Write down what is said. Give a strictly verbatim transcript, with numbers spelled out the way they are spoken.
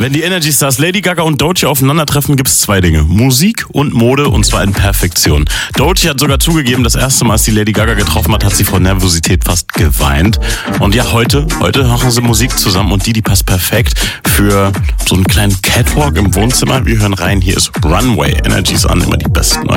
Wenn die Energy Stars Lady Gaga und Doechii aufeinandertreffen, gibt es zwei Dinge. Musik und Mode, und zwar in Perfektion. Doechii hat sogar zugegeben, das erste Mal, als die Lady Gaga getroffen hat, hat sie vor Nervosität fast geweint. Und ja, heute, heute machen sie Musik zusammen und die, die passt perfekt für so einen kleinen Catwalk im Wohnzimmer. Wir hören rein, hier ist Runway. Energy ist an, immer die besten.